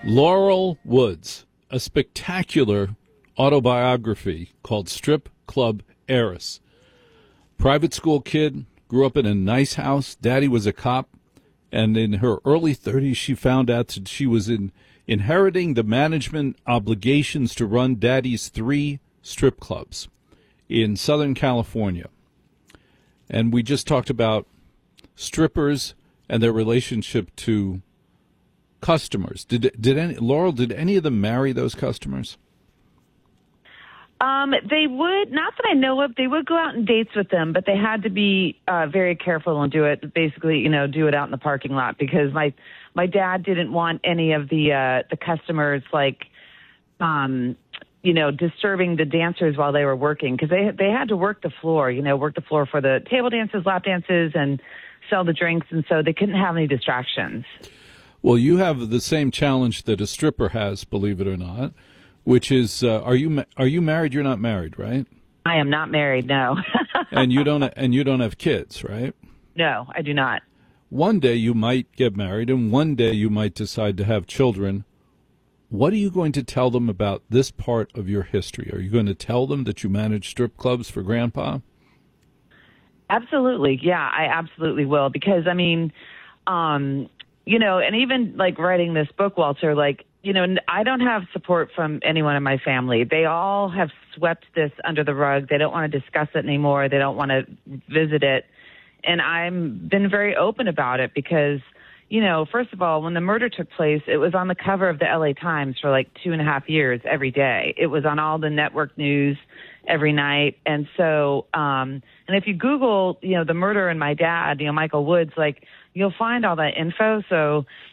Laurel Woods, a spectacular autobiography called Strip Club Heiress. Private school kid, grew up in a nice house. Daddy was a cop. And in her early 30s, she found out that she was inheriting the management obligations to run Daddy's 3 strip clubs in Southern California. And we just talked about strippers and their relationship to customers. Did any of them marry those customers? They would, not that I know of, they would go out on dates with them, but they had to be very careful and do it, basically, do it out in the parking lot, because my dad didn't want any of the customers, disturbing the dancers while they were working, because they had to work the floor, work the floor for the table dances, lap dances, and sell the drinks, and so they couldn't have any distractions. Well, you have the same challenge that a stripper has, believe it or not, which is, are you married? You're not married, right? I am not married, no. and you don't have kids, right? No, I do not. One day you might get married, and one day you might decide to have children. What are you going to tell them about this part of your history? Are you going to tell them that you manage strip clubs for Grandpa? Absolutely, yeah, I absolutely will, because and even writing this book, Walter, I don't have support from anyone in my family. They all have swept this under the rug. They don't want to discuss it anymore. They don't want to visit it. And I've been very open about it because, first of all, when the murder took place, it was on the cover of the LA Times for 2.5 years every day. It was on all the network news every night. And so, and if you Google, the murder and my dad, Michael Woods, you'll find all that info. So,